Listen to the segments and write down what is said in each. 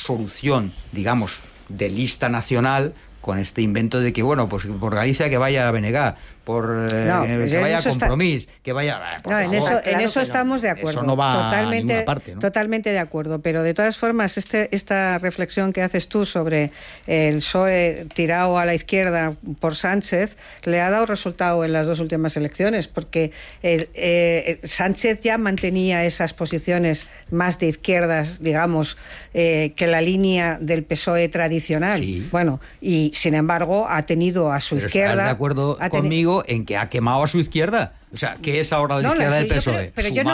solución, digamos, de lista nacional, con este invento de que, bueno, pues por Galicia que vaya a Benegá, por que vaya a Compromís, que vaya... En eso estamos de acuerdo. Eso no va a ninguna parte, ¿no? Totalmente de acuerdo, pero de todas formas esta reflexión que haces tú sobre el PSOE tirado a la izquierda por Sánchez le ha dado resultado en las dos últimas elecciones, porque Sánchez ya mantenía esas posiciones más de izquierdas, digamos, que la línea del PSOE tradicional. Sí. Bueno, y sin embargo ha tenido a su izquierda... ¿Estás de acuerdo conmigo en que ha quemado a su izquierda? O sea, ¿qué es ahora la izquierda del PSOE? Pero yo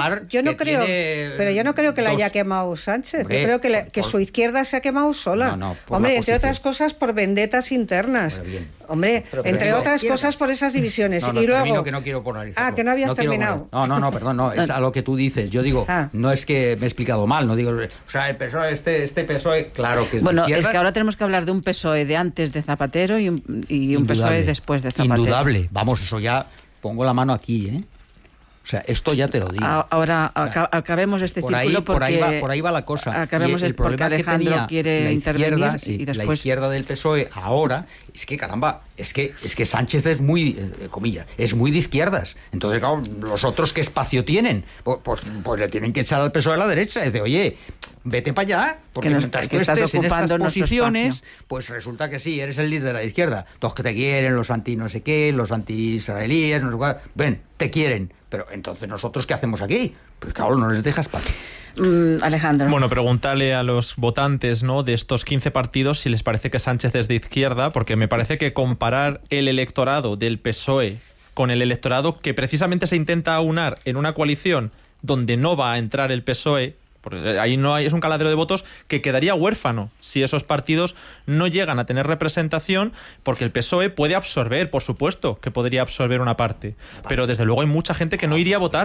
no creo que la haya quemado Sánchez. Hombre, yo creo que su izquierda se ha quemado sola. Hombre, entre otras cosas por vendetas internas. Hombre, entre otras cosas por esas divisiones. Y luego... que no quiero polarizar. Que no habías terminado. Perdón, es a lo que tú dices. Yo digo, no es que me he explicado mal, no digo... O sea, el PSOE, este PSOE, claro que es de izquierda. Bueno, es que ahora tenemos que hablar de un PSOE de antes de Zapatero y un PSOE después de Zapatero. Indudable. Vamos, eso ya... Pongo la mano aquí, ¿eh? O sea, esto ya te lo digo. Ahora, acabemos este círculo porque... Por ahí va la cosa. Acabemos el problema porque Alejandro quiere intervenir y después... La izquierda del PSOE ahora... Es que, caramba, es que Sánchez es muy, comillas, es muy de izquierdas. Entonces, claro, los otros, ¿qué espacio tienen? Pues le tienen que echar al PSOE a la derecha. Dice, oye, vete para allá, porque mientras tú estés en estas posiciones, pues resulta que sí, eres el líder de la izquierda. Todos que te quieren, los anti no sé qué, los anti-israelíes, no sé cuál. Ven, te quieren. Pero entonces, ¿nosotros qué hacemos aquí? Pues claro, no les dejas espacio. Alejandro. Bueno, pregúntale a los votantes, ¿no?, de estos 15 partidos si les parece que Sánchez es de izquierda, porque me parece que comparar el electorado del PSOE con el electorado que precisamente se intenta aunar en una coalición donde no va a entrar el PSOE, porque ahí no hay, es un caladero de votos que quedaría huérfano si esos partidos no llegan a tener representación, porque el PSOE puede absorber, por supuesto que podría absorber una parte, pero desde luego hay mucha gente que no iría a votar,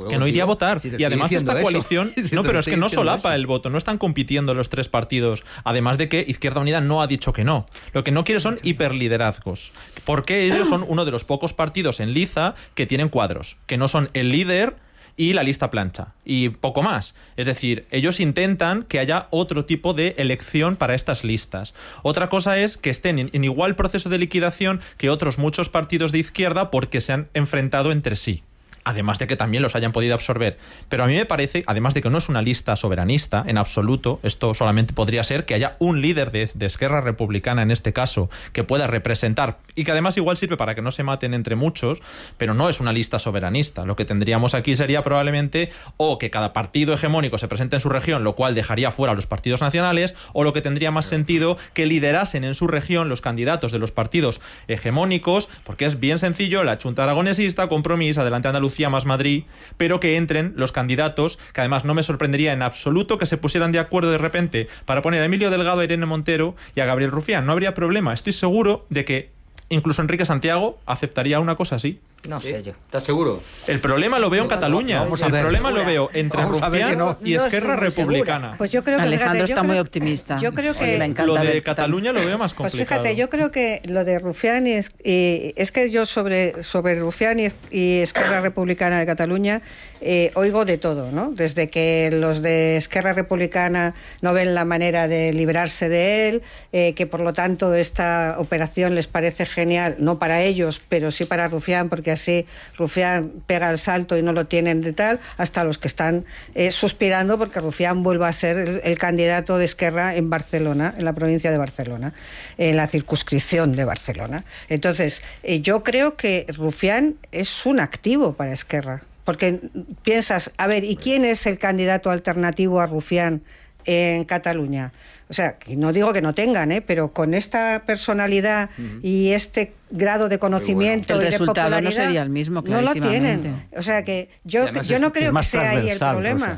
y además esta coalición, pero es que no solapa el voto, no están compitiendo los tres partidos, además de que Izquierda Unida no ha dicho que no, lo que no quiere son hiperliderazgos, porque ellos son uno de los pocos partidos en liza que tienen cuadros, que no son el líder y la lista plancha, y poco más. Es decir, ellos intentan que haya otro tipo de elección para estas listas. Otra cosa es que estén en igual proceso de liquidación que otros muchos partidos de izquierda porque se han enfrentado entre sí. Además de que también los hayan podido absorber. Pero a mí me parece, además de que no es una lista soberanista en absoluto, esto solamente podría ser que haya un líder de Esquerra Republicana en este caso, que pueda representar, y que además igual sirve para que no se maten entre muchos, pero no es una lista soberanista. Lo que tendríamos aquí sería probablemente o que cada partido hegemónico se presente en su región, lo cual dejaría fuera a los partidos nacionales, o lo que tendría más sentido, que liderasen en su región los candidatos de los partidos hegemónicos, porque es bien sencillo, la Chunta Aragonesista, Compromís, Adelante Andalucía, más Madrid, pero que entren los candidatos, que además no me sorprendería en absoluto que se pusieran de acuerdo de repente para poner a Emilio Delgado, a Irene Montero y a Gabriel Rufián. No habría problema. Estoy seguro de que incluso Enrique Santiago aceptaría una cosa así. No sé yo. ¿Estás seguro? El problema lo veo en Cataluña. El problema lo veo entre Rufián y Esquerra Republicana. Pues yo creo que Alejandro está muy optimista. Yo creo que lo de Cataluña lo veo más complicado. Pues fíjate, yo creo que lo de Rufián es que yo sobre Rufián y Esquerra Republicana de Cataluña oigo de todo, ¿no? Desde que los de Esquerra Republicana no ven la manera de librarse de él, que por lo tanto esta operación les parece genial, no para ellos, pero sí para Rufián, porque así Rufián pega el salto y no lo tienen de tal, hasta los que están suspirando porque Rufián vuelva a ser el candidato de Esquerra en Barcelona, en la provincia de Barcelona, en la circunscripción de Barcelona. Entonces, yo creo que Rufián es un activo para Esquerra, porque piensas, a ver, ¿y quién es el candidato alternativo a Rufián en Cataluña? O sea, no digo que no tengan, pero con esta personalidad y este grado de conocimiento y de popularidad, el resultado no sería el mismo, clarísimamente. No lo tienen. O sea que yo no creo que sea ahí el problema.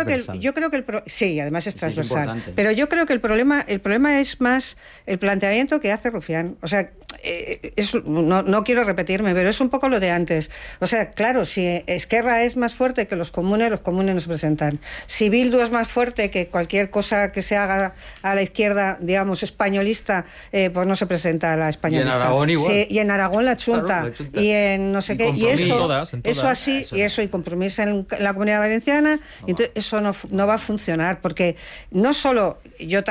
Yo creo que sí, además es transversal. Pero yo creo que el problema es más el planteamiento que hace Rufián. O sea, no quiero repetirme, pero es un poco lo de antes. O sea, claro, si Esquerra es más fuerte que los comunes no se presentan. Si Bildu es más fuerte que cualquier cosa que se haga a la izquierda, digamos, españolista, pues no se presenta a la españolista. Y en Aragón igual. Y en Aragón la Chunta, claro, y en no sé qué, y eso así, y eso y compromiso en la Comunidad Valenciana, entonces eso no va a funcionar, porque no solo yo